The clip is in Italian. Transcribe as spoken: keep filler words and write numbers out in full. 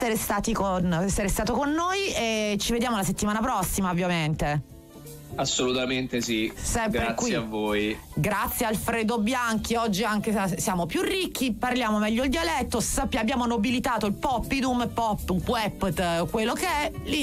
essere stati con essere stato con noi e ci vediamo la settimana prossima, ovviamente. Assolutamente sì. Sempre Grazie qui. a voi. Grazie Alfredo Bianchi. Oggi anche siamo più ricchi, parliamo meglio il dialetto, sappiamo, abbiamo nobilitato il poppidum, pop, web, quello che è.